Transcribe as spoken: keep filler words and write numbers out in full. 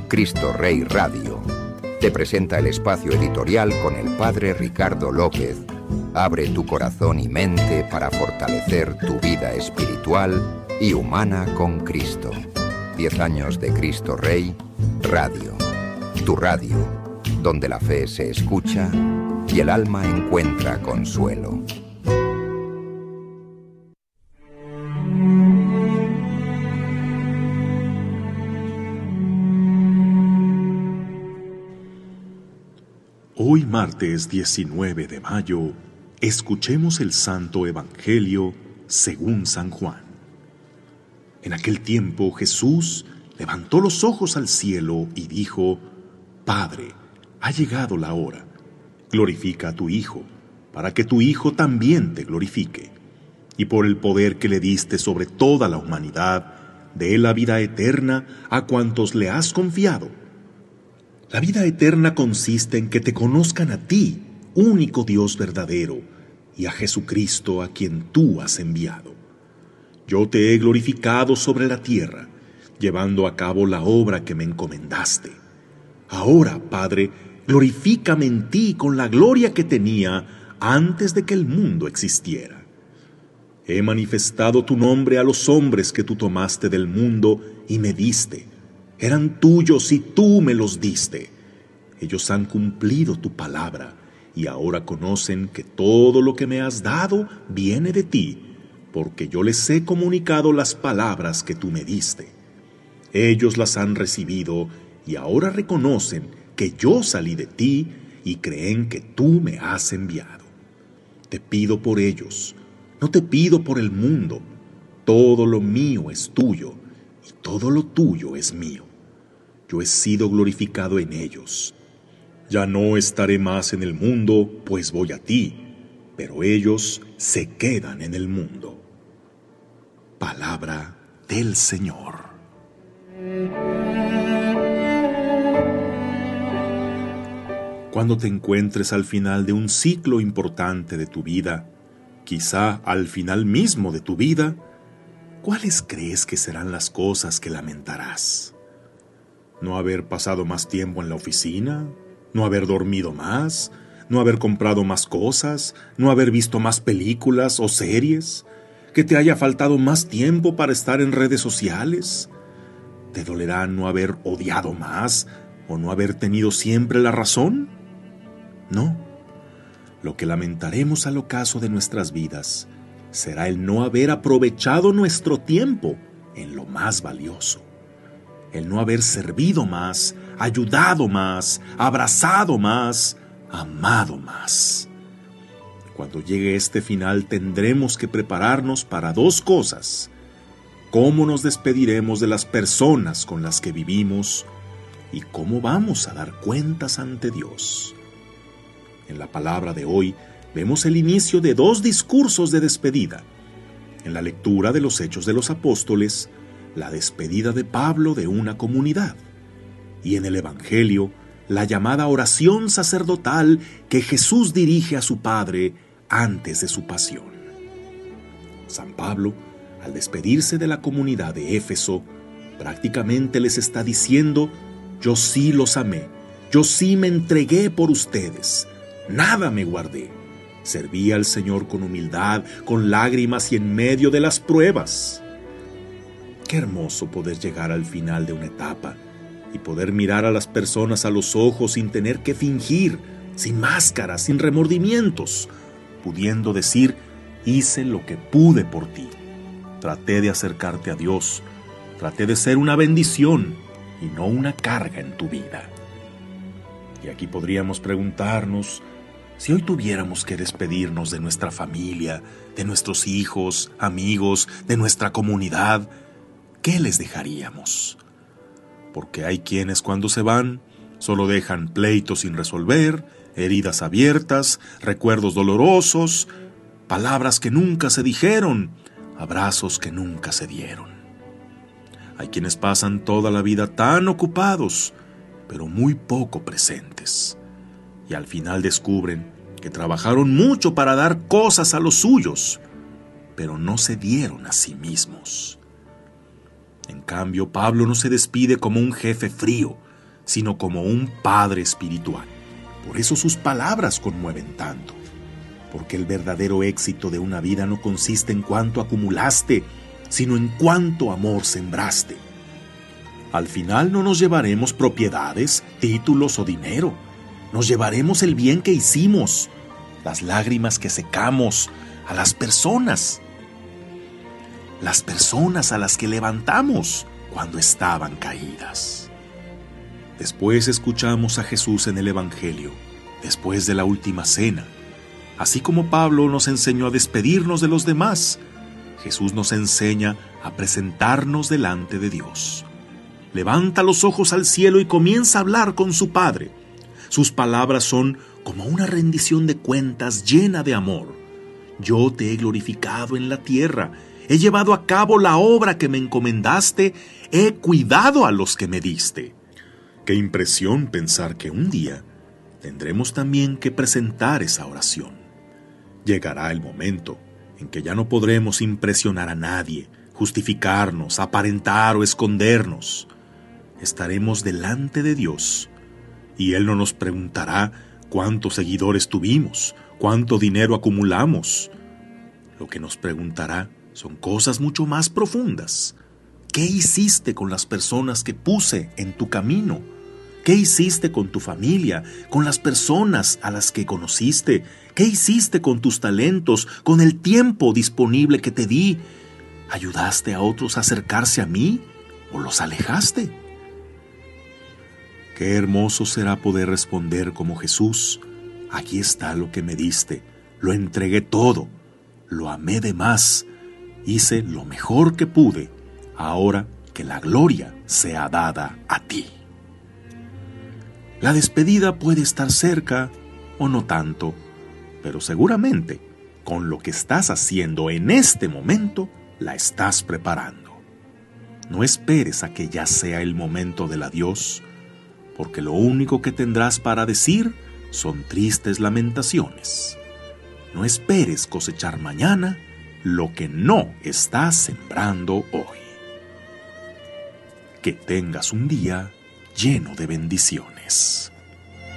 Cristo Rey Radio te presenta el espacio editorial con el padre Ricardo López. Abre tu corazón y mente para fortalecer tu vida espiritual y humana con Cristo. Diez años de Cristo Rey Radio. Tu radio, donde la fe se escucha y el alma encuentra consuelo. Hoy martes diecinueve de mayo, escuchemos el Santo Evangelio según San Juan. En aquel tiempo Jesús levantó los ojos al cielo y dijo: Padre, ha llegado la hora. Glorifica a tu Hijo, para que tu Hijo también te glorifique. Y por el poder que le diste sobre toda la humanidad, dé la vida eterna a cuantos le has confiado. La vida eterna consiste en que te conozcan a ti, único Dios verdadero, y a Jesucristo a quien tú has enviado. Yo te he glorificado sobre la tierra, llevando a cabo la obra que me encomendaste. Ahora, Padre, glorifícame en ti con la gloria que tenía antes de que el mundo existiera. He manifestado tu nombre a los hombres que tú tomaste del mundo y me diste. Eran tuyos y tú me los diste. Ellos han cumplido tu palabra y ahora conocen que todo lo que me has dado viene de ti, porque yo les he comunicado las palabras que tú me diste. Ellos las han recibido y ahora reconocen que yo salí de ti y creen que tú me has enviado. Te pido por ellos, no te pido por el mundo. Todo lo mío es tuyo y todo lo tuyo es mío. Yo he sido glorificado en ellos. Ya no estaré más en el mundo, pues voy a ti, pero ellos se quedan en el mundo. Palabra del Señor. Cuando te encuentres al final de un ciclo importante de tu vida, quizá al final mismo de tu vida, ¿cuáles crees que serán las cosas que lamentarás? ¿No haber pasado más tiempo en la oficina? ¿No haber dormido más? ¿No haber comprado más cosas? ¿No haber visto más películas o series? ¿Que te haya faltado más tiempo para estar en redes sociales? ¿Te dolerá no haber odiado más o no haber tenido siempre la razón? No. Lo que lamentaremos al ocaso de nuestras vidas será el no haber aprovechado nuestro tiempo en lo más valioso. El no haber servido más, ayudado más, abrazado más, amado más. Cuando llegue este final tendremos que prepararnos para dos cosas: cómo nos despediremos de las personas con las que vivimos y cómo vamos a dar cuentas ante Dios. En la palabra de hoy vemos el inicio de dos discursos de despedida. En la lectura de los Hechos de los Apóstoles, la despedida de Pablo de una comunidad, y en el Evangelio, la llamada oración sacerdotal que Jesús dirige a su Padre antes de su pasión. San Pablo, al despedirse de la comunidad de Éfeso, prácticamente les está diciendo: yo sí los amé, yo sí me entregué por ustedes, nada me guardé, serví al Señor con humildad, con lágrimas y en medio de las pruebas. Qué hermoso poder llegar al final de una etapa y poder mirar a las personas a los ojos sin tener que fingir, sin máscaras, sin remordimientos, pudiendo decir: hice lo que pude por ti. Traté de acercarte a Dios, traté de ser una bendición y no una carga en tu vida. Y aquí podríamos preguntarnos: si hoy tuviéramos que despedirnos de nuestra familia, de nuestros hijos, amigos, de nuestra comunidad, ¿qué les dejaríamos? Porque hay quienes cuando se van solo dejan pleitos sin resolver, heridas abiertas, recuerdos dolorosos, palabras que nunca se dijeron, abrazos que nunca se dieron. Hay quienes pasan toda la vida tan ocupados, pero muy poco presentes. Y al final descubren que trabajaron mucho para dar cosas a los suyos, pero no se dieron a sí mismos. En cambio, Pablo no se despide como un jefe frío, sino como un Padre espiritual. Por eso sus palabras conmueven tanto, porque el verdadero éxito de una vida no consiste en cuánto acumulaste, sino en cuánto amor sembraste. Al final no nos llevaremos propiedades, títulos o dinero. Nos llevaremos el bien que hicimos, las lágrimas que secamos, a las personas. Las personas a las que levantamos cuando estaban caídas. Después escuchamos a Jesús en el Evangelio, después de la última cena. Así como Pablo nos enseñó a despedirnos de los demás, Jesús nos enseña a presentarnos delante de Dios. Levanta los ojos al cielo y comienza a hablar con su Padre. Sus palabras son como una rendición de cuentas llena de amor. Yo te he glorificado en la tierra, he llevado a cabo la obra que me encomendaste, he cuidado a los que me diste. Qué impresión pensar que un día tendremos también que presentar esa oración. Llegará el momento en que ya no podremos impresionar a nadie, justificarnos, aparentar o escondernos. Estaremos delante de Dios y Él no nos preguntará cuántos seguidores tuvimos, cuánto dinero acumulamos. Lo que nos preguntará son cosas mucho más profundas. ¿Qué hiciste con las personas que puse en tu camino? ¿Qué hiciste con tu familia, con las personas a las que conociste? ¿Qué hiciste con tus talentos, con el tiempo disponible que te di? ¿Ayudaste a otros a acercarse a mí o los alejaste? Qué hermoso será poder responder como Jesús: aquí está lo que me diste, lo entregué todo, lo amé de más, hice lo mejor que pude, ahora que la gloria sea dada a ti. La despedida puede estar cerca o no tanto, pero seguramente con lo que estás haciendo en este momento la estás preparando. No esperes a que ya sea el momento del adiós, porque lo único que tendrás para decir son tristes lamentaciones. No esperes cosechar mañana lo que no estás sembrando hoy. Que tengas un día lleno de bendiciones.